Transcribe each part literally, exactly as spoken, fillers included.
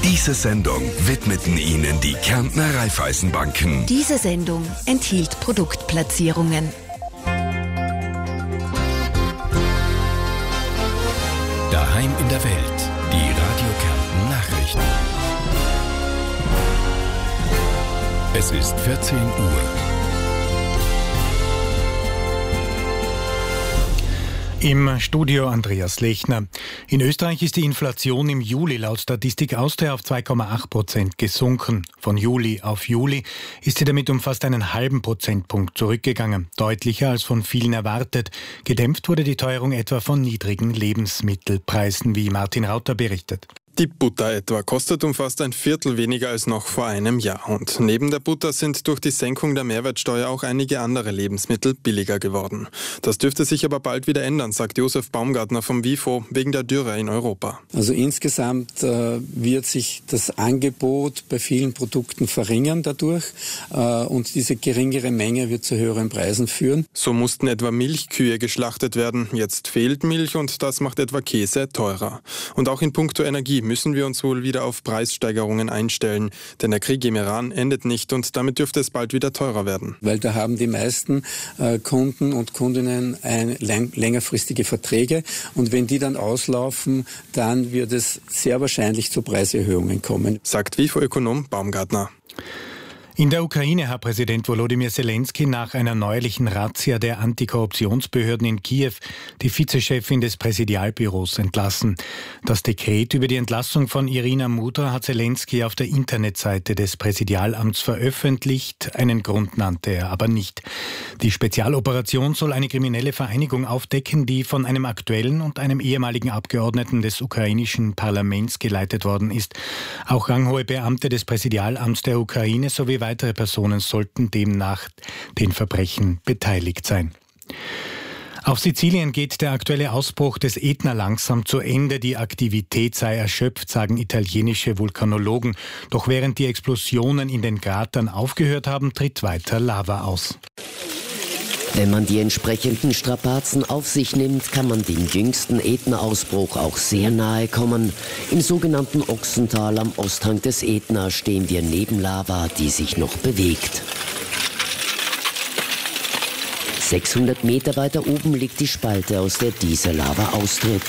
Diese Sendung widmeten Ihnen die Kärntner Raiffeisenbanken. Diese Sendung enthielt Produktplatzierungen. Daheim in der Welt. Die Radio Kärnten Nachrichten. Es ist vierzehn Uhr. Im Studio Andreas Lechner. In Österreich ist die Inflation im Juli laut Statistik Austria auf zwei Komma acht Prozent gesunken. Von Juli auf Juli ist sie damit um fast einen halben Prozentpunkt zurückgegangen. Deutlicher als von vielen erwartet. Gedämpft wurde die Teuerung etwa von niedrigen Lebensmittelpreisen, wie Martin Rauter berichtet. Die Butter etwa kostet um fast ein Viertel weniger als noch vor einem Jahr. Und neben der Butter sind durch die Senkung der Mehrwertsteuer auch einige andere Lebensmittel billiger geworden. Das dürfte sich aber bald wieder ändern, sagt Josef Baumgartner vom WIFO, wegen der Dürre in Europa. Also insgesamt äh, wird sich das Angebot bei vielen Produkten verringern dadurch äh, und diese geringere Menge wird zu höheren Preisen führen. So mussten etwa Milchkühe geschlachtet werden. Jetzt fehlt Milch und das macht etwa Käse teurer. Und auch in puncto Energie müssen wir uns wohl wieder auf Preissteigerungen einstellen. Denn der Krieg im Iran endet nicht und damit dürfte es bald wieder teurer werden. Weil da haben die meisten äh, Kunden und Kundinnen ein, lang, längerfristige Verträge und wenn die dann auslaufen, dann wird es sehr wahrscheinlich zu Preiserhöhungen kommen. Sagt WIFO-Ökonom Baumgartner. In der Ukraine hat Präsident Volodymyr Zelensky nach einer neuerlichen Razzia der Antikorruptionsbehörden in Kiew die Vizechefin des Präsidialbüros entlassen. Das Dekret über die Entlassung von Irina Mudra hat Zelensky auf der Internetseite des Präsidialamts veröffentlicht. Einen Grund nannte er aber nicht. Die Spezialoperation soll eine kriminelle Vereinigung aufdecken, die von einem aktuellen und einem ehemaligen Abgeordneten des ukrainischen Parlaments geleitet worden ist. Auch ranghohe Beamte des Präsidialamts der Ukraine sowie weitere Personen sollten demnach den Verbrechen beteiligt sein. Auf Sizilien geht der aktuelle Ausbruch des Ätna langsam zu Ende. Die Aktivität sei erschöpft, sagen italienische Vulkanologen. Doch während die Explosionen in den Kratern aufgehört haben, tritt weiter Lava aus. Wenn man die entsprechenden Strapazen auf sich nimmt, kann man dem jüngsten Ätna-Ausbruch auch sehr nahe kommen. Im sogenannten Ochsental am Osthang des Ätna stehen wir neben Lava, die sich noch bewegt. sechshundert Meter weiter oben liegt die Spalte, aus der diese Lava austritt.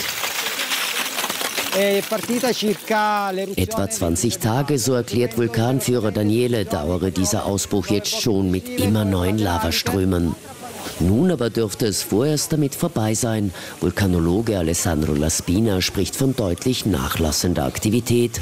Etwa zwanzig Tage, so erklärt Vulkanführer Daniele, dauere dieser Ausbruch jetzt schon mit immer neuen Lavaströmen. Nun aber dürfte es vorerst damit vorbei sein. Vulkanologe Alessandro Laspina spricht von deutlich nachlassender Aktivität.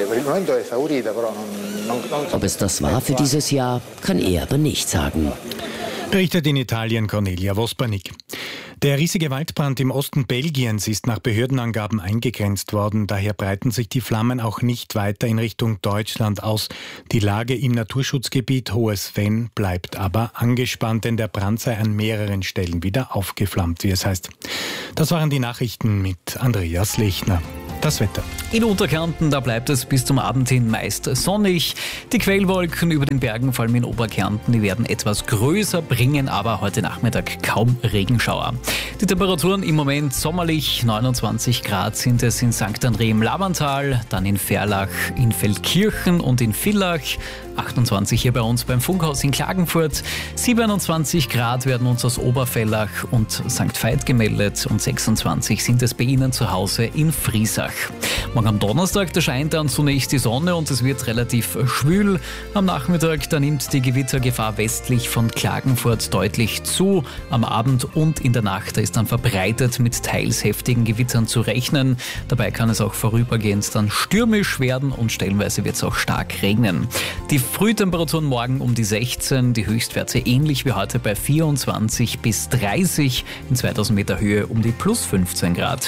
Ob es das war für dieses Jahr, kann er aber nicht sagen. Berichtet in Italien Cornelia Vospanik. Der riesige Waldbrand im Osten Belgiens ist nach Behördenangaben eingegrenzt worden. Daher breiten sich die Flammen auch nicht weiter in Richtung Deutschland aus. Die Lage im Naturschutzgebiet Hohes Venn bleibt aber angespannt, denn der Brand sei an mehreren Stellen wieder aufgeflammt, wie es heißt. Das waren die Nachrichten mit Andreas Lechner. Das Wetter. In Unterkärnten, da bleibt es bis zum Abend hin meist sonnig. Die Quellwolken über den Bergen, vor allem in Oberkärnten, die werden etwas größer, bringen aber heute Nachmittag kaum Regenschauer. Die Temperaturen im Moment sommerlich, neunundzwanzig Grad sind es in Sankt André im Labantal, dann in Ferlach, in Feldkirchen und in Villach, achtundzwanzig hier bei uns beim Funkhaus in Klagenfurt, siebenundzwanzig Grad werden uns aus Oberfellach und Sankt Veit gemeldet und sechsundzwanzig sind es bei Ihnen zu Hause in Friesach. Morgen am Donnerstag, da scheint dann zunächst die Sonne und es wird relativ schwül. Am Nachmittag, da nimmt die Gewittergefahr westlich von Klagenfurt deutlich zu. Am Abend und in der Nacht, da ist dann verbreitet mit teils heftigen Gewittern zu rechnen. Dabei kann es auch vorübergehend dann stürmisch werden und stellenweise wird es auch stark regnen. Die Frühtemperaturen morgen um die sechzehn, die Höchstwerte ähnlich wie heute bei vierundzwanzig bis dreißig, in zweitausend Meter Höhe um die plus fünfzehn Grad.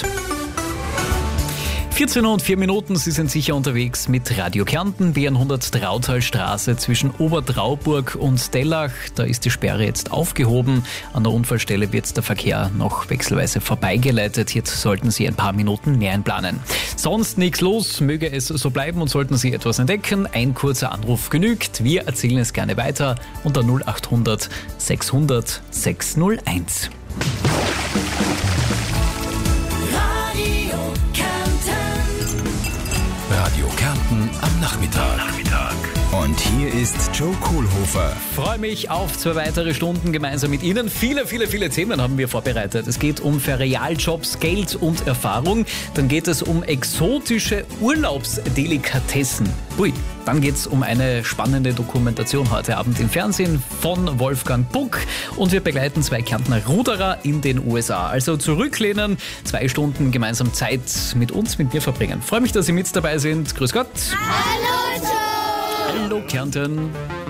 vierzehn Uhr und vier Minuten, Sie sind sicher unterwegs mit Radio Kärnten, B hundert Trautalstraße zwischen Obertrauburg und Dellach. Da ist die Sperre jetzt aufgehoben. An der Unfallstelle wird der Verkehr noch wechselweise vorbeigeleitet. Jetzt sollten Sie ein paar Minuten mehr einplanen. Sonst nichts los, möge es so bleiben und sollten Sie etwas entdecken, ein kurzer Anruf genügt. Wir erzählen es gerne weiter unter null achthundert sechshundert sechshunderteins. Radio Kärnten Nachmittag. Und hier ist Joe Kohlhofer. Freue mich auf zwei weitere Stunden gemeinsam mit Ihnen. Viele, viele, viele Themen haben wir vorbereitet. Es geht um Ferialjobs, Geld und Erfahrung. Dann geht es um exotische Urlaubsdelikatessen. Ui, dann geht es um eine spannende Dokumentation heute Abend im Fernsehen von Wolfgang Puck. Und wir begleiten zwei Kärntner Ruderer in den U S A. Also zurücklehnen, zwei Stunden gemeinsam Zeit mit uns, mit mir verbringen. Freue mich, dass Sie mit dabei sind. Grüß Gott. Hallo, Joe. Hallo Kärnten.